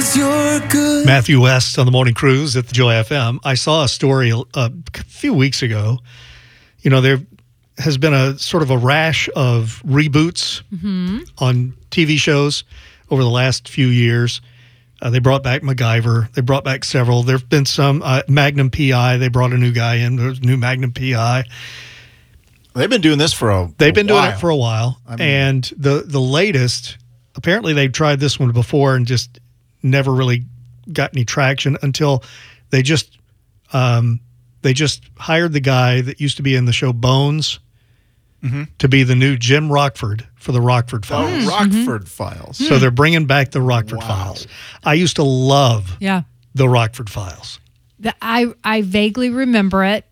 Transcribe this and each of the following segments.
Matthew West on the Morning Cruise at the Joy FM. I saw a story a few weeks ago. You know, there has been a sort of a rash of reboots on TV shows over the last few years. They brought back MacGyver. They brought back several. There have been some Magnum P.I. They brought a new guy in. There's a new Magnum P.I. They've been doing this for a They've been while. doing it for a while. I mean, and the latest, apparently they've tried this one before and just never really got any traction until they just hired the guy that used to be in the show Bones to be the new Jim Rockford for the Rockford Files. The Rockford Files. So they're bringing back the Rockford Files. I used to love the Rockford Files. I vaguely remember it.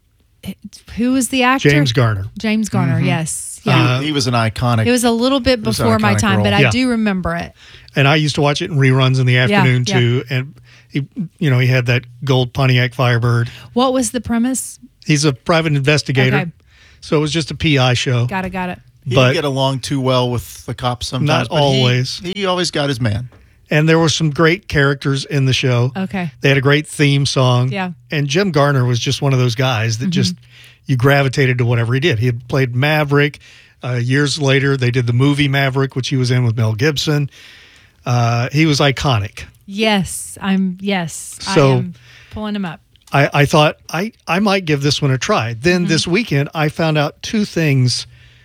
Who was the actor? James Garner. James Garner, yes. Yeah. He was an iconic. It was a little bit before my time, role. but I do remember it. And I used to watch it in reruns in the afternoon too. And he had that gold Pontiac Firebird. What was the premise? He's a private investigator. Okay. So it was just a PI show. Got it. He didn't get along too well with the cops sometimes. Not always. He always got his man. And there were some great characters in the show. Okay. They had a great theme song. Yeah. And Jim Garner was just one of those guys that just, you gravitated to whatever he did. He had played Maverick. Years later, they did the movie Maverick, which he was in with Mel Gibson. He was iconic. Yes. I am pulling him up. I thought I might give this one a try. Then this weekend, I found out two things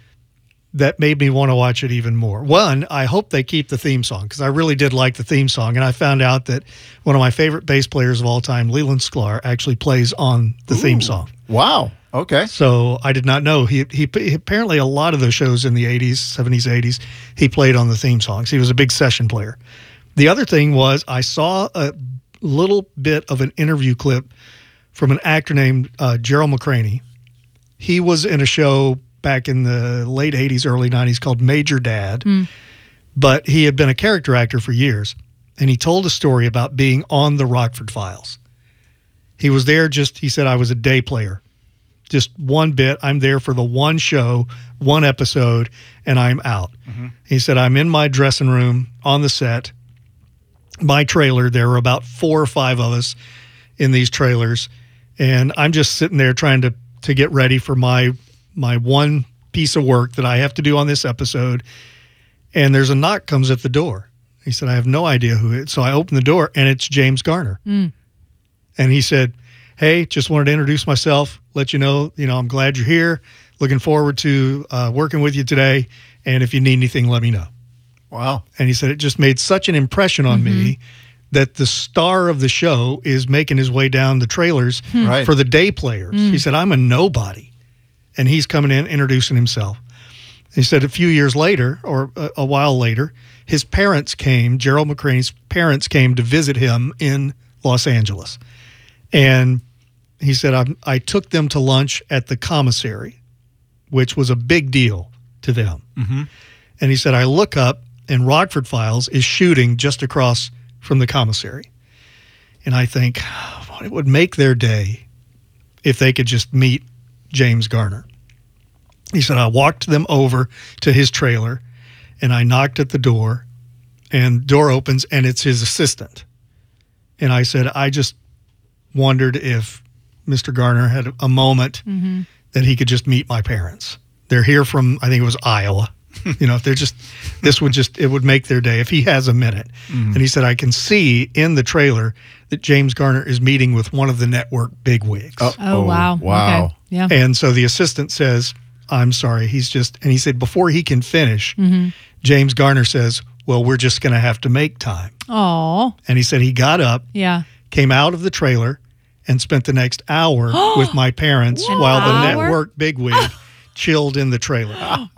that made me want to watch it even more. One, I hope they keep the theme song because I really did like the theme song. And I found out that one of my favorite bass players of all time, Leland Sklar, actually plays on the theme song. Wow. Okay. So I did not know. He apparently a lot of those shows in the 80s, 70s, 80s, he played on the theme songs. He was a big session player. The other thing was I saw a little bit of an interview clip from an actor named Gerald McCraney. He was in a show back in the late 80s, early 90s called Major Dad, but he had been a character actor for years, and he told a story about being on the Rockford Files. He was there he said, I was a day player, just one bit. I'm there for the one show, one episode, and I'm out. He said, I'm in my dressing room on the set, my trailer. There were about 4 or 5 of us in these trailers, and I'm just sitting there trying to get ready for my one piece of work that I have to do on this episode. And there's a knock comes at the door. He said, I have no idea who it is. So I open the door, and it's James Garner. And he said, hey, just wanted to introduce myself, let you know, I'm glad you're here. Looking forward to working with you today. And if you need anything, let me know. Wow. And he said, it just made such an impression on me that the star of the show is making his way down the trailers for the day players. He said, I'm a nobody. And he's coming in, introducing himself. He said a few years later, or a while later, his parents came, Gerald McCraney's parents came to visit him in Los Angeles. And he said, I took them to lunch at the commissary, which was a big deal to them. And he said, I look up, and Rockford Files is shooting just across from the commissary. And I think, it would make their day if they could just meet James Garner. He said, I walked them over to his trailer, and I knocked at the door, and the door opens, and it's his assistant. And I said, I just wondered if Mr. Garner had a moment that he could just meet my parents. They're here from, I think it was Iowa. If they're it would make their day if he has a minute. And he said, I can see in the trailer that James Garner is meeting with one of the network bigwigs. Oh, wow. Okay. Yeah. And so the assistant says, I'm sorry. And he said, before he can finish, James Garner says, well, we're just going to have to make time. Oh. And he said he got up, came out of the trailer, and spent the next hour with my parents while the network bigwig chilled in the trailer.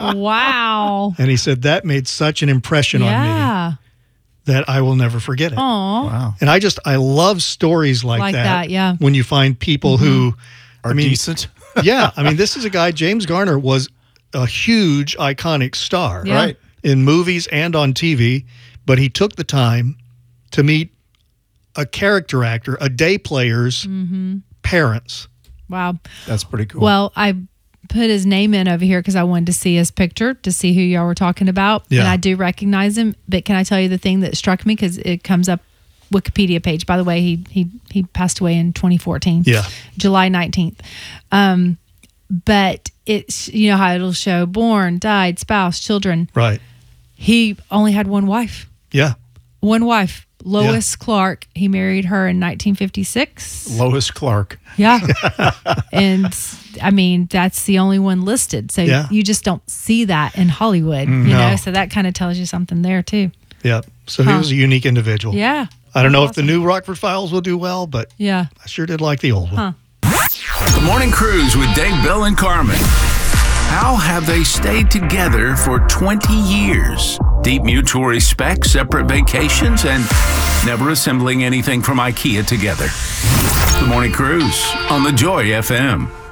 Wow. And he said that made such an impression on me that I will never forget it. Wow. And I love stories like that. Yeah. When you find people who are decent. This is a guy, James Garner was a huge iconic star, right? In movies and on TV, but he took the time to meet a character actor, a day player's parents. Wow. That's pretty cool. Well, I put his name in over here because I wanted to see his picture to see who y'all were talking about. Yeah. And I do recognize him. But can I tell you the thing that struck me? Because it comes up Wikipedia page. By the way, he passed away in 2014. Yeah. July 19th. But it's, you know how it'll show born, died, spouse, children. Right. He only had one wife. Yeah. One wife, Lois Clark. He married her in 1956. Lois Clark. Yeah. And I mean, that's the only one listed. So you just don't see that in Hollywood, you know? So that kind of tells you something there too. Yeah. So he was a unique individual. Yeah. I don't know if the new Rockford Files will do well, but yeah, I sure did like the old one. The Morning Cruise with Dave, Bill, and Carmen. How have they stayed together for 20 years? Deep mutual respect, separate vacations, and never assembling anything from IKEA together. The Morning Cruise on the Joy FM.